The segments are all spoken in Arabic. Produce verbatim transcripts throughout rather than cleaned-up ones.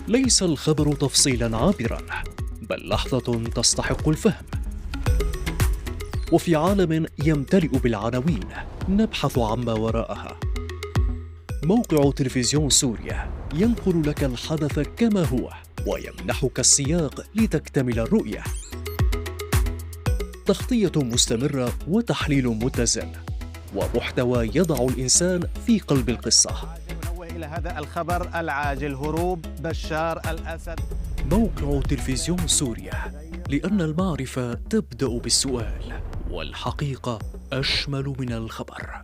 ليس الخبر تفصيلا عابرا، بل لحظة تستحق الفهم. وفي عالم يمتلئ بالعناوين نبحث عما وراءها. موقع تلفزيون سوريا ينقل لك الحدث كما هو ويمنحك السياق لتكتمل الرؤية. تغطية مستمرة وتحليل متزن ومحتوى يضع الإنسان في قلب القصة. إلى هذا الخبر العاجل: هروب بشار الأسد. موقع تلفزيون سوريا، لأن المعرفة تبدأ بالسؤال، والحقيقة أشمل من الخبر.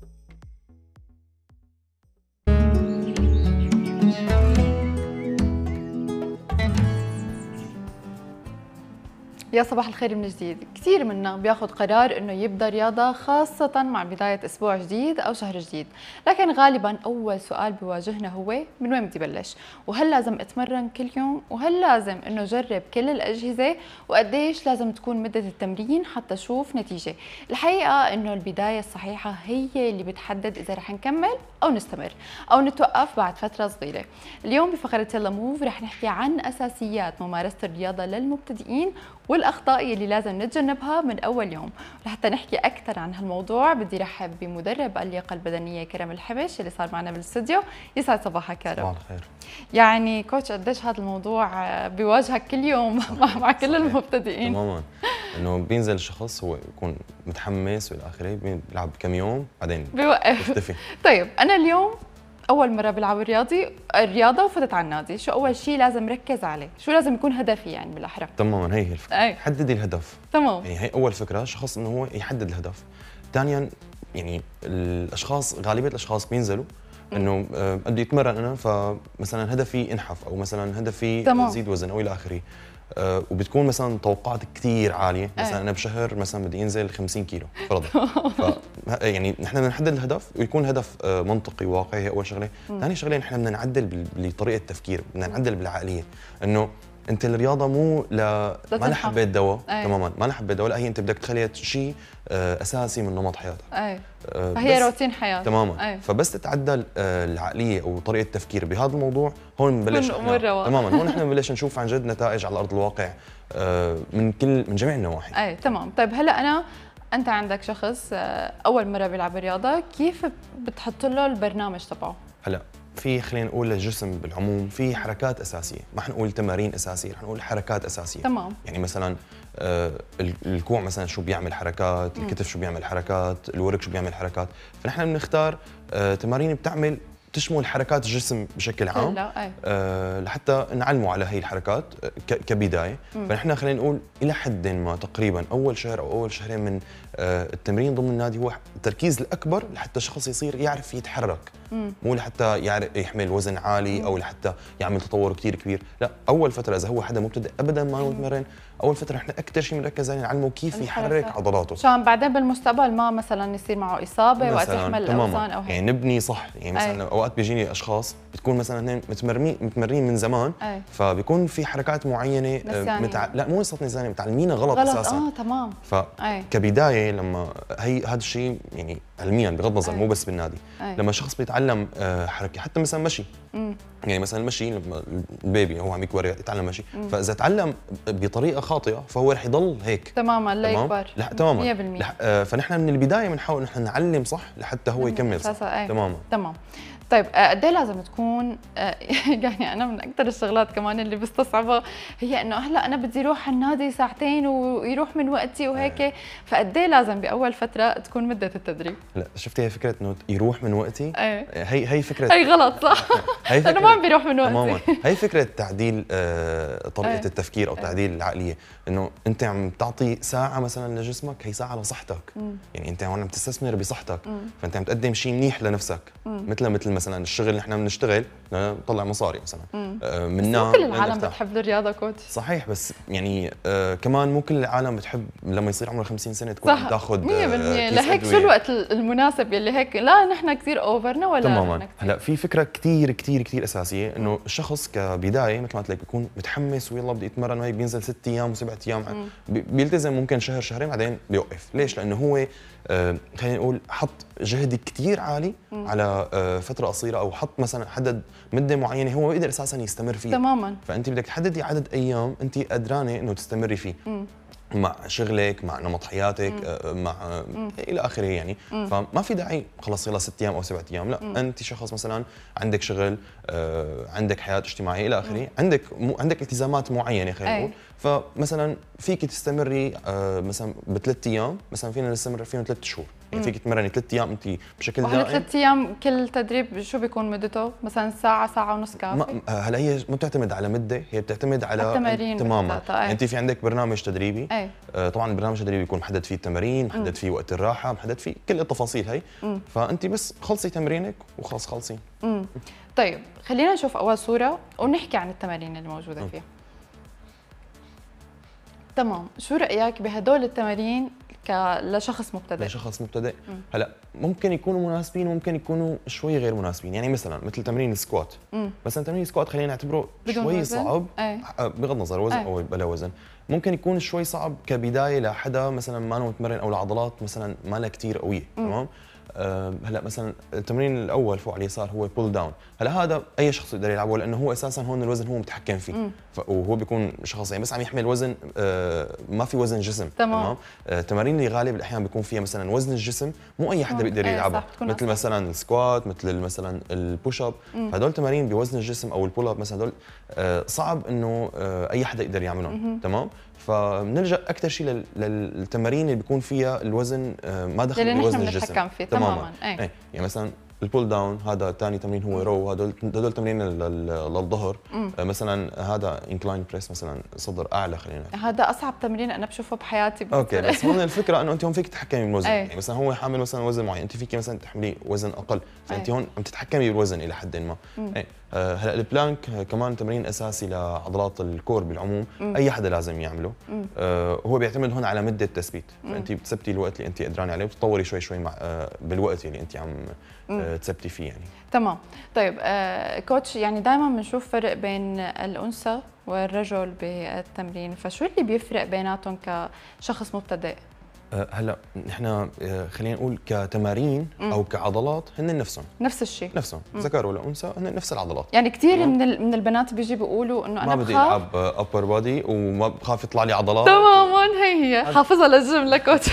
يا صباح الخير من جديد. كثير منا بياخذ قرار انه يبدا رياضه، خاصه مع بدايه اسبوع جديد او شهر جديد، لكن غالبا اول سؤال بيواجهنا هو من وين بدي بلش؟ وهل لازم اتمرن كل يوم؟ وهل لازم انه اجرب كل الاجهزه؟ وقديش لازم تكون مده التمرين حتى اشوف نتيجه؟ الحقيقه انه البدايه الصحيحه هي اللي بتحدد اذا رح نكمل او نستمر او نتوقف بعد فتره صغيره. اليوم بفقره يلا موف رح نحكي عن اساسيات ممارسه الرياضه للمبتدئين والأخطاء اللي لازم نتجنبها من أول يوم. لحتى نحكي أكثر عن هالموضوع بدي رحب بمدرب اللياقة البدنية كرم الحبش اللي صار معنا بالاستوديو. يسعد صباحك كرم. صباح الخير. يعني كوتش قديش هذا الموضوع بيواجهك كل يوم مع, مع كل المبتدئين؟ تماما، انه بينزل الشخص هو يكون متحمس والى اخره، بيلعب كم يوم بعدين بيوقف بيختفي. طيب أنا اليوم أول مرة بلعب الرياضي الرياضة وفتت على النادي، شو أول شيء لازم ركز عليه؟ شو لازم يكون هدفي يعني بالأحرى؟ تماما، هي هي الفكرة. أي. حددي الهدف. تمام. يعني هي أول فكرة، شخص إنه هو يحدد الهدف. ثانيا يعني الأشخاص، غالبية الأشخاص بينزلوا إنه آه بدي أتمرن أنا، فمثلا هدفي انحف أو مثلا هدفي تمام. أزيد وزن أو إلى آخره. أه وبتكون مثلا توقعات كثير عاليه، مثلا أي. انا بشهر مثلا بدي انزل خمسين كيلو فرضا. ف يعني نحن بدنا نحدد الهدف ويكون هدف أه منطقي واقعي، هي اول شغله. ثاني شغله نحن بدنا نعدل بطريقه التفكير، بدنا نعدل بالعقليه، انه انت الرياضه مو ل ما انا حبيت دواء. تماما، ما انا حبيت دواء، لا هي انت بدك تخليها شيء أه اساسي من نمط حياتك. اي. أه فهي روتين حياه. تماما. أي. فبس تتعدل أه العقليه او طريقه التفكير بهذا الموضوع، هون بنبلش تماما، هون نحن بنبلش نشوف عن جد نتائج على ارض الواقع أه من كل من جميع النواحي. اي تمام. طيب هلا انا انت عندك شخص اول مره بيلعب رياضه، كيف بتحط له البرنامج تبعه؟ هلا في خلينا نقول للجسم بالعموم في حركات اساسيه، ما حنقول تمارين اساسيه، رح نقول حركات اساسيه. تمام. يعني مثلا آه الكوع مثلا شو بيعمل حركات، الكتف شو بيعمل حركات، الورك شو بيعمل حركات، فنحن بنختار آه تمارين بتعمل تشمل حركات الجسم بشكل عام آه لحتى نعلمه على هي الحركات كبدايه. مم. فنحن خلينا نقول الى حد ما تقريبا اول شهر او اول شهرين من آه التمرين ضمن النادي هو التركيز الاكبر لحتى الشخص يصير يعرف يتحرك. مم. مو لحتى يعرف يحمل وزن عالي. مم. او لحتى يعمل تطور كثير كبير، لا اول فتره اذا هو حدا مبتدئ ابدا ما هو متمرن، اول فتره احنا اكثر شيء بنركز عليه نعلمه كيف يحرك عضلاته، عشان بعدين بالمستقبل ما مثلا يصير معه اصابه وقت يحمل الاوزان او هيك. يعني نبني صح. يعني مثلا أي. اوقات بيجيني اشخاص بتكون مثلا هن متمرنين متمرنين من زمان. أي. فبيكون في حركات معينه متع... لا مو قصه نسيانه، متعلمينها غلط, غلط اساسا. اه تمام. فكبدايه لما هي هذا الشيء يعني علميا بغض النظر مو بس بالنادي. أي. لما شخص بيتعلم حركه حتى مثلا مشي. مم. يعني مثلا المشي لما البيبي هو عم يكبر يتعلم مشي، مم. فاذا تعلم بطريقه خاطئه فهو رح يضل هيك تماما لا يكبر. لا تماما مية بالمية. لح... فنحن من البدايه بنحاول نحن نعلم صح لحتى هو يكمل صح. تماما. تمام. طيب قد ايه لازم تكون يعني انا من اكثر الشغلات كمان اللي بستصعبها هي انه هلا انا بدي اروح على النادي ساعتين ويروح من وقتي وهيك، فقد ايه لازم باول فتره تكون مده التدريب؟ لا شفتي هي فكره انه يروح من وقتي. أيه. هي هي فكره هي غلط صح. انا ما عم بيروح من وقتي. تماما. هي فكره تعديل آه طريقه أيه. التفكير او أيه. تعديل العقليه، انه انت عم تعطي ساعه مثلا لجسمك، هي ساعه لصحتك. مم. يعني انت هون عم تستثمر بصحتك. مم. فانت عم تقدم شيء منيح لنفسك. مم. مثل مثل مثلا الشغل اللي احنا بنشتغل نطلع مصاري مثلا. آه منا كل العالم بتحب الرياضه كوتش. صحيح، بس يعني آه كمان مو كل العالم بتحب لما يصير عمره خمسين سنه تكون عم تاخذ مية بالمية. لهيك شو الوقت المناسب يلي هيك لا نحن كثير اوفرنا ولا تماما. هلا في فكره كثير كثير كثير اساسيه، انه الشخص كبدايه مثل ما قلت لك بيكون متحمس ويلا بدي اتمرن وهيك، بينزل ست ايام وسبع ايام بيلتزم ممكن شهر شهرين بعدين بيوقف. ليش؟ لانه هو آه خلينا نقول حط جهد كثير عالي. مم. على آه فتره قصيره، او حط مثلا حدد مده معينه هو بيقدر اساسا يستمر فيها تماما. فانت بدك تحددي عدد ايام انت قدرانه انه تستمري فيه م. مع شغلك، مع نمط حياتك، مم. مع مم. الى اخره يعني. مم. فما في داعي خلص يلا ست ايام او سبعة ايام، لا. مم. انت شخص مثلا عندك شغل، آه، عندك حياه اجتماعيه الى اخره، عندك مو عندك التزامات معينه خلينا نقول، فمثلا فيك تستمري آه مثلا بثلاث ايام، مثلا فينا نستمر فيهم ثلاث شهور، يعني فيك تمرني ثلاث ايام انت بشكل دائم. ثلاث ايام كل تدريب شو بيكون مدته؟ مثلا ساعه ساعه ونص كافي؟ هلا هي ما بتعتمد على مده، هي بتعتمد على التمارين تماما. يعني انت في عندك برنامج تدريبي، أي. آه طبعا البرنامج التدريبي بيكون محدد فيه التمارين، محدد فيه وقت الراحه، محدد فيه كل التفاصيل هي. مم. فانت بس خلصي تمرينك وخلص خلصي. امم طيب خلينا نشوف اول صوره ونحكي عن التمارين اللي موجوده فيها. تمام، شو رأيك بهدول التمارين ك لشخص مبتدئ؟ لشخص مبتدئ هلا ممكن يكونوا مناسبين وممكن يكونوا شوي غير مناسبين، يعني مثلا مثل تمرين السكوات. مم. مثلا تمرين السكوات خلينا نعتبره شوي وزن؟ صعب. أي. بغض النظر وزن أي. او بلا وزن، ممكن يكون شوي صعب كبدايه لحدا مثلا ما متمرن او العضلات مثلا ما لها كثير قويه. تمام. أه هلا مثلا التمرين الاول فوق على اليسار هو بول داون، هلا هذا اي شخص يقدر يلعبه لانه هو اساسا هون الوزن هو متحكم فيه، وهو بيكون شخص يعني بس عم يحمل وزن، أه ما في وزن جسم. تمام. تمام. أه التمارين اللي غالب الاحيان بيكون فيها مثلا وزن الجسم مو اي حدا بيقدر يلعبها، مثل أصلاً. مثلا السكوات، مثل مثلا البوش اب، فهدول تمارين بوزن الجسم او البول اب مثلا هدول أه صعب انه أه اي حدا يقدر يعملهم. تمام. فبنلجا اكثر شيء للتمارين اللي بيكون فيها الوزن ما دخل بوزن الجسم فيه. تماما. ايه يعني مثلا البول داون هذا ثاني تمرين هو رو، هدول هدول تمرين للظهر. مثلا هذا انكلاين بريس مثلا صدر اعلى، خلينا هذا اصعب تمرين انا بشوفه بحياتي. اوكي بس هون الفكره انه انت هون فيك تتحكمي بالوزن. يعني مثلا هو حامل مثلا وزن معين، انت فيك مثلا تحملي وزن اقل، فانت هون عم تتحكمي بالوزن الى حد ما. ايه هلا البلانك كمان تمرين اساسي لعضلات الكور بالعموم. مم. اي حدا لازم يعمله. آه هو بيعتمد هون على مده تثبيت، فانت بتثبتي الوقت اللي انت قدرانه عليه وبتطوري شوي شوي مع آه بالوقت اللي انت عم آه تثبتي فيه يعني. تمام. طيب آه كوتش، يعني دائما بنشوف فرق بين الانثى والرجل بالتمرين، فشو اللي بيفرق بيناتهم كشخص مبتدئ؟ هلا نحن خلينا نقول كتمارين او كعضلات هن نفسهم نفس الشيء، نفسهم ذكر ولا انثى هن نفس العضلات. يعني كثير من من البنات بيجي بيقولوا انه انا ما بدي العب ابر بودي وما بخاف يطلع لي عضلات. تماما، هي هي حافظها للجيم لكوتش.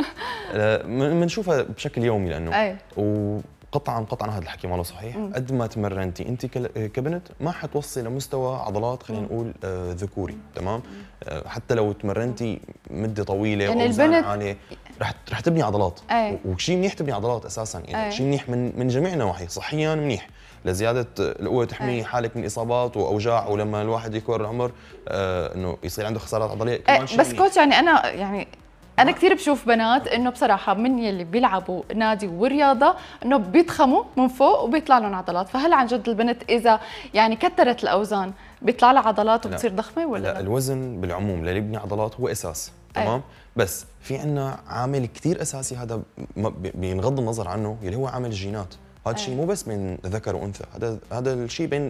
بنشوفها بشكل يومي لانه أي. و قطعا قطعا هذا الحكي ما له صحيح. مم. قد ما تمرنتي انت كبنت ما حتوصلي لمستوى عضلات خلينا نقول آه ذكوري. تمام. آه حتى لو تمرنتي مده طويله يعني البنت عاليه رح رح تبني عضلات. وشيء منيح تبني عضلات اساسا، يعني شيء منيح من من جميع النواحي، صحيا منيح لزياده القوه، تحمي حالك من اصابات واوجاع، ولما الواحد يكبر العمر آه انه يصير عنده خسارات عضليه كمان شيء بس منيح. كوتش يعني انا يعني أنا كثير بشوف بنات إنه بصراحة من يلي بيلعبوا نادي ورياضة إنه بيضخموا من فوق وبيطلع لهم عضلات، فهل عن جد البنت إذا يعني كترت الأوزان بيطلع لها عضلات وبتصير ضخمة ولا لا؟ لا، الوزن بالعموم اللي يبني عضلات هو أساس. تمام. أي. بس في عندنا عامل كثير أساسي هذا بينغض النظر عنه اللي هو عامل الجينات. هذا الشيء مو بس بين ذكر وانثى، هذا هذا الشيء بين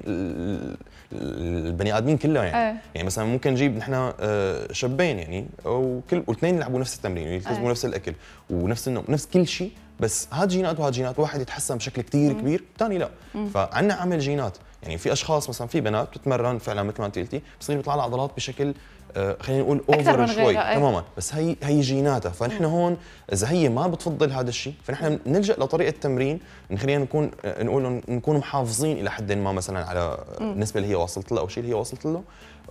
البني ادمين كلها يعني. أي. يعني مثلا ممكن نجيب نحن شابين يعني وكل واثنين يلعبوا نفس التمرين ويلتزموا نفس الاكل ونفس النوم نفس كل شيء، بس هاد جينات وهاد جينات، واحد يتحسن بشكل كثير كبير الثاني لا. فعندنا عامل جينات، يعني في اشخاص مثلا في بنات بتتمرن فعلا مثل ما انت قلتي بصير بيطلع لها عضلات بشكل آه خلينا نقول اوفر شوي. تماما. بس هي هي جيناتها، فنحن هون اذا هي ما بتفضل هذا الشيء فنحن نلجا لطريقه تمرين خلينا نكون نقول نكون محافظين الى حد ما مثلا على النسبه اللي هي وصلت لها او الشيء اللي هي وصلت له،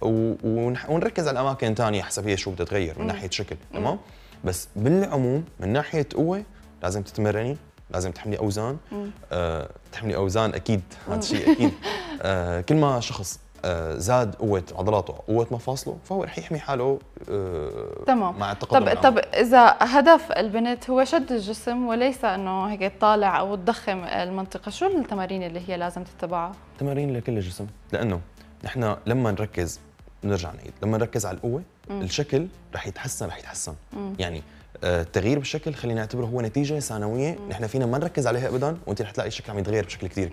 ونركز على اماكن ثانيه حسب هي شو بتتغير من ناحيه شكل. تمام. بس بالعموم من ناحيه قوه لازم تتمرني، لازم تحملي اوزان. آه، تحملي اوزان اكيد، هذا الشيء اكيد. آه، كل ما شخص آه، زاد قوه عضلاته قوه مفاصله فهو رح يحمي حاله آه تمام. مع التقدم. طب طب اذا هدف البنت هو شد الجسم وليس انه هيك تطالع او تضخم المنطقه، شو التمارين اللي هي لازم تتبعها؟ تمارين لكل الجسم، لانه نحن لما نركز نرجع نعيد لما نركز على القوه مم. الشكل رح يتحسن رح يتحسن. مم. يعني التغيير بالشكل خلينا نعتبره هو نتيجه ثانويه، نحن فينا ما نركز عليها ابدا وانت رح تلاقي الشكل عم يتغير بشكل كثير كبير.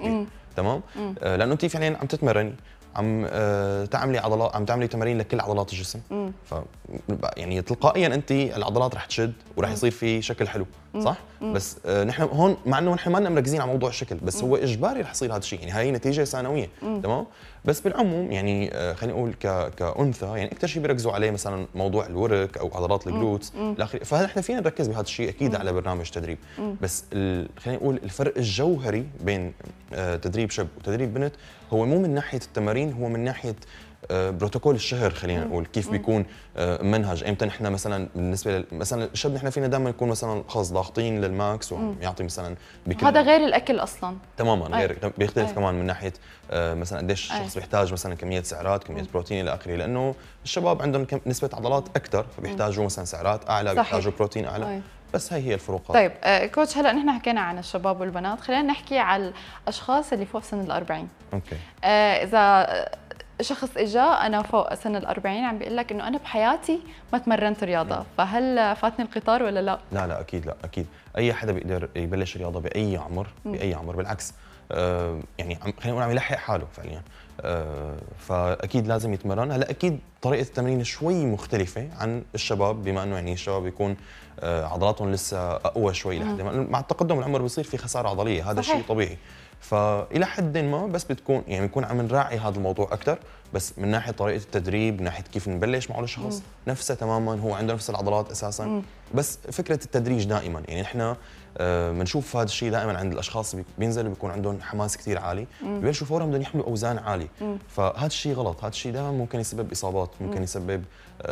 تمام. آه لانه انت فعليا عم تتمرني، عم آه تعملي عضلات، عم تعملي تمارين لكل عضلات الجسم. مم. ف يعني تلقائيا انت العضلات رح تشد ورح يصير في شكل حلو، صح؟ مم. بس آه نحن هون مع انه نحن ما لنا مركزين على موضوع الشكل، بس مم. هو اجباري رح يصير هذا الشيء، يعني هاي نتيجه ثانويه، تمام؟ بس بالعموم يعني آه خلينا نقول ك كانثى يعني اكثر شيء بيركزوا عليه مثلا موضوع الورك او عضلات الجلوتس الاخر، فنحن فينا نركز بهذا الشيء اكيد مم. على برنامج تدريب. مم. بس خلينا نقول الفرق الجوهري بين آه تدريب شاب وتدريب بنت هو مو من ناحيه التمارين، هو من ناحيه بروتوكول الشهر. خلينا نقول كيف بيكون منهج، امتى نحن مثلا بالنسبه مثلا الشاب نحن فينا دائما نكون مثلا خلص ضاغطين للماكس ويعطي مثلا بكل هذا غير الاكل اصلا تماما غير أي. بيختلف أي. كمان من ناحيه مثلا قديش الشخص بيحتاج مثلا كميه سعرات، كميه بروتين الى اخره، لانه الشباب عندهم نسبه عضلات اكثر فبيحتاجوا مثلا سعرات اعلى، بيحتاجوا بروتين اعلى. أي. بس هي هي الفروقات. طيب آه كوتش، هلا نحن حكينا عن الشباب والبنات، خلينا نحكي على الاشخاص اللي فوق سن الأربعين. اوكي. آه اذا شخص اجى انا فوق سن الأربعين عم بيقول لك انه انا بحياتي ما تمرنت رياضه، م. فهل فاتني القطار ولا لا؟ لا لا اكيد لا، اكيد اي حدا بيقدر يبلش رياضه باي عمر، م. باي عمر بالعكس. آه يعني خلينا نقول عم يلحق حاله فعليا. آه فاكيد لازم يتمرن. هلا اكيد طريقه التمرين شوي مختلفه عن الشباب، بما انه يعني الشباب بيكون آه عضلاتهم لسه اقوى شوي لحد ما مع التقدم العمر بيصير في خساره عضليه، هذا شيء طبيعي. فإلى حد ما بس بتكون يعني بنكون عم نراعي هذا الموضوع أكثر، بس من ناحية طريقة التدريب، من ناحية كيف نبلش معه الشخص نفسه تماما، هو عنده نفس العضلات أساساً. مم. بس فكرة التدريج دائما يعني نحن بنشوف آه هذا الشيء دائما عند الأشخاص اللي بينزلوا بيكون عندهم حماس كثير عالي، ببلشوا فورا بدهم يحملوا أوزان عالية. مم. فهذا الشيء غلط، هذا الشيء دائما ممكن يسبب إصابات، ممكن مم. يسبب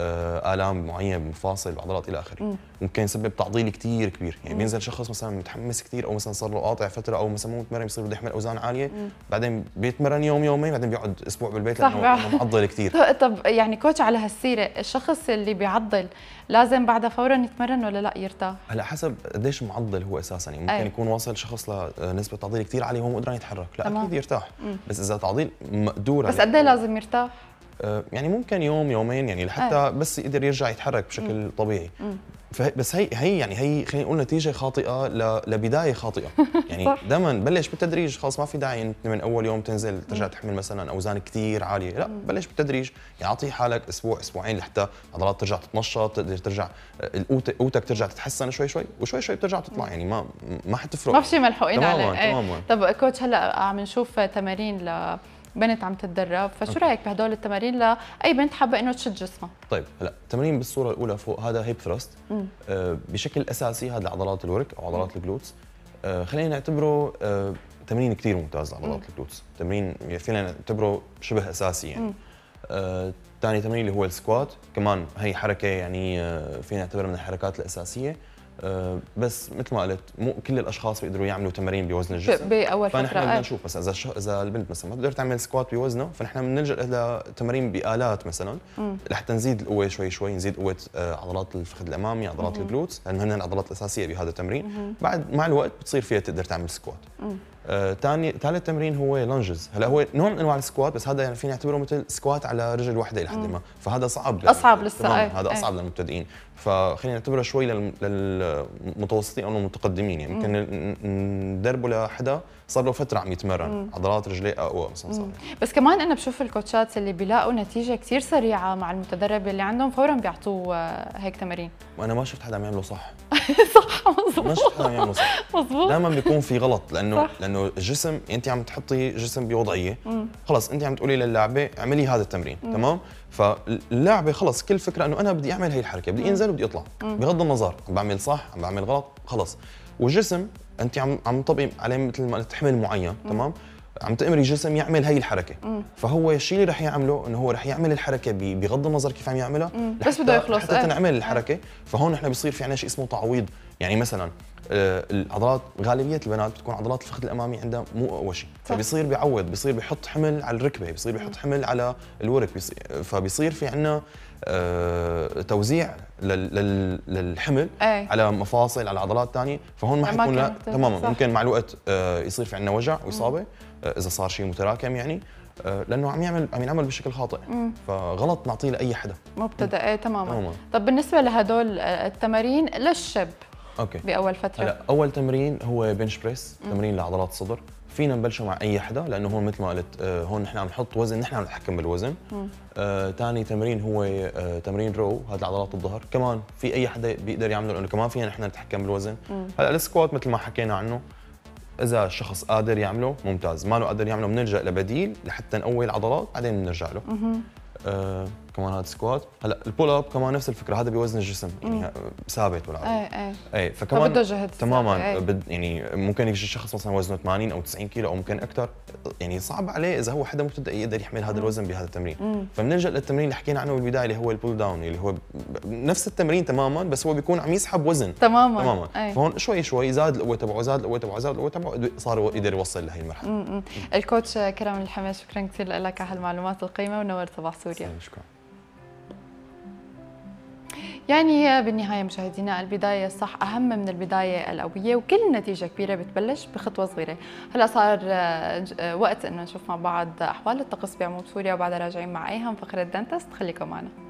آه آلام معينة بالمفاصل بعضلات إلى آخره، ممكن يسبب تعضيل كثير كبير. يعني مم. بينزل شخص مثلا متحمس كثير أو مثلا صار له قاطع فترة أو مثلا مو متمرن بيصير بده يحمل أوزان عالية، مم. بعدين بيتمرن يوم يومين بعدين بيقعد أسبوع بالبيت لأنه معضل كثير. طب يعني كوتش على هالسيرة، الشخص اللي بيعضل لازم بعدها فورا يتمرن ولا لا يرتاح؟ هلا حسب قديش معضل هو اساسا، يعني ممكن أي. يكون واصل شخص لنسبه تعضيل كثير عاليه وهو مو قادر يتحرك، لا تمام. اكيد يرتاح. مم. بس اذا تعضيل مقدور بس قد ايه لازم يرتاح؟ آه يعني ممكن يوم يومين يعني لحتى أي. بس يقدر يرجع يتحرك بشكل مم. طبيعي. مم. بس هي هي يعني هي خلينا نقول نتيجه خاطئه لبدايه خاطئه. يعني دائما بلش بالتدريج، خلص ما في داعي من اول يوم تنزل ترجع تحمل مثلا اوزان كثير عاليه، لا بلش بالتدريج، يعني اعطي حالك اسبوع اسبوعين لحتى عضلات ترجع تتنشط، تقدر ترجع قوتك ترجع تتحسن شوي شوي وشوي شوي بترجع تطلع، يعني ما ما حتفرق، ما في شيء ملحوقين عليه. تماما. طب كوتش هلا عم نشوف تمارين ل بنت عم تتدرب، فشو أوكي. رايك بهدول التمارين لاي بنت حابه انه تشد جسمها؟ طيب هلا التمارين بالصوره الاولى فوق هذا هيب ثرست، آه بشكل اساسي هذا عضلات الورك او عضلات الجلوتس. آه خلينا نعتبره آه تمرين كثير ممتاز لعضلات الجلوتس، تمرين فينا نعتبره شبه اساسي يعني. آه ثاني تمرين اللي هو السكوات، كمان هي حركه يعني آه فينا نعتبرها من الحركات الاساسيه. أه بس مثل ما قلت مو كل الاشخاص بيقدروا يعملوا تمارين بوزن الجسم باول فتره، فنحن بدنا نشوف مثلا اذا الش... اذا البنت مثلا ما بتقدر تعمل سكوات بوزنه، فنحن بنلجا لتمارين بالات مثلا لحتى نزيد القوه شوي شوي، نزيد قوه عضلات الفخذ الامامي، عضلات الجلوتس، لانه هن العضلات الاساسيه بهذا التمرين. مم. بعد مع الوقت بتصير فيها تقدر تعمل سكوات. ثاني آه، ثالث تمرين هو لانجز. هلا هو نوع من انواع السكوات، بس هذا يعني فينا نعتبره مثل سكوات على رجل واحده الى حد ما، فهذا صعب اصعب لسه. هذا اصعب للمبتدئين، فخلينا نعتبره شوي للمتوسطين او المتقدمين، يعني ممكن ندربه لحدا صار له فتره عم يتمرن، مم. عضلات رجليه اقوى مثلا صار. بس كمان انا بشوف الكوتشات اللي بيلاقوا نتيجه كثير سريعه مع المتدرب اللي عندهم فورا بيعطوه هيك تمارين. وانا ما شفت حدا عم يعمله صح. صح مظبوط، ما شفت حدا عم يعمله صح. مظبوط، دائما بيكون في غلط، لانه صح. لانه الجسم انت عم تحطي جسم بوضعيه، خلص انت عم تقولي للاعبه اعملي هذا التمرين، مم. تمام؟ فاللاعبه خلص كل فكره انه انا بدي اعمل هي الحركه، بدي انزل وبدي اطلع، مم. بغض النظر عم بعمل صح عم بعمل غلط، خلص. والجسم انت عم عم تطبقي عليه مثل ما قلت حمل معين، مم. تمام؟ عم تأمري الجسم يعمل هي الحركه، مم. فهو الشيء اللي رح يعمله انه هو رح يعمل الحركه بغض النظر كيف عم يعملها، بس بده يخلص حتى تنعمل الحركه. اه. فهون نحن بيصير في عندنا شيء اسمه تعويض، يعني مثلا آه العضلات غالبيه البنات بتكون عضلات الفخذ الامامي عندها مو اقوى شيء، فبيصير بيعوض، بيصير بيحط حمل على الركبه، بيصير بيحط حمل على الورك، فبيصير في عندنا آه توزيع لل للحمل أي. على مفاصل على عضلات ثانيه، فهون ما حيكون لا تماما، ممكن مع الوقت آه يصير في عندنا وجع واصابه آه اذا صار شيء متراكم، يعني آه لانه عم يعمل عم ينعمل بشكل خاطئ، مم. فغلط نعطيه لاي حدا مبتدئ. ايه تماما. تماما. طب بالنسبه لهدول التمارين للشاب، اوكي، باول فتره، هلا اول تمرين هو بنش بريس، تمرين لعضلات الصدر. فينا نبلشه مع اي حدا، لانه هون مثل ما قلت آه هون نحن عم نحط وزن، نحن عم نتحكم بالوزن. آه ثاني تمرين هو آه تمرين رو، هذا عضلات الظهر، كمان في اي حدا بيقدر يعمله، لانه كمان فينا نحن نتحكم بالوزن. هلا السكوات مثل ما حكينا عنه، اذا الشخص قادر يعمله ممتاز، ما له قادر يعمله بنلجا لبديل لحتى نقوي العضلات بعدين بنرجع له. آه كمان هذا سكوات. هلا البول اب كمان نفس الفكره، هذا بوزن الجسم يعني ثابت بالعربي. اي اي اي فكمان فبده جهد تماما بد يعني ممكن يجي شخص مثلا وزنه ثمانين او تسعين كيلو او ممكن اكثر، يعني صعب عليه اذا هو حدا مبتدئ يقدر يحمل هذا الوزن بهذا التمرين. فبنلجا للتمرين اللي حكينا عنه بالبدايه اللي هو البول داون، اللي هو نفس التمرين تماما بس هو بيكون عم يسحب وزن تماما تماما. أي. فهون شوي شوي زاد القوه تبعه، زاد القوه تبعه، زاد القوه تبعه، صار يقدر يوصل لهي المرحله. م -م. الكوتش كرم الحمى، شكرا كثير لك على هالمعلومات القيمه ونورت صباح سوريا. شكرا. يعني بالنهايه مشاهدينا، البدايه الصح اهم من البدايه القويه، وكل نتيجه كبيره بتبلش بخطوه صغيره. هلا صار وقت انه نشوف مع بعض احوال الطقس بعموم سوريا، وبعدها راجعين مع ايهم فقره دنتست، خليكم معنا.